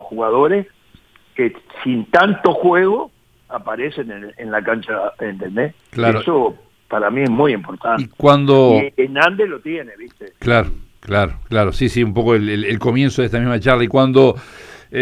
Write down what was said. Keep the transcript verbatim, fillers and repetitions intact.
jugadores que sin tanto juego aparecen en, en la cancha, ¿entendés? Claro. Eso para mí es muy importante. Y cuando... Y Hernández lo tiene, ¿viste? Claro, claro, claro. Sí, sí, un poco el, el, el comienzo de esta misma charla. Y cuando